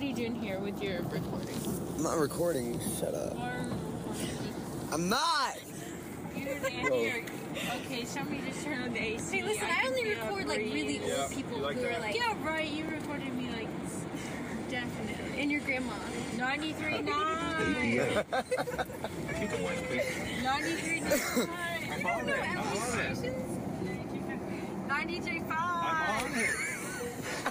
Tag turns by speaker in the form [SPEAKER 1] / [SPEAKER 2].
[SPEAKER 1] are you doing here with your recording?
[SPEAKER 2] I'm not recording. Shut up. I'm not.
[SPEAKER 1] Okay, somebody just turned on the AC.
[SPEAKER 3] Hey, listen, I only record like really old people who are like.
[SPEAKER 1] Yeah, right. You recorded me like definitely.
[SPEAKER 3] And your grandma.
[SPEAKER 1] 93.9. 93.9.
[SPEAKER 3] You don't know Emily's stations?
[SPEAKER 1] 93.5.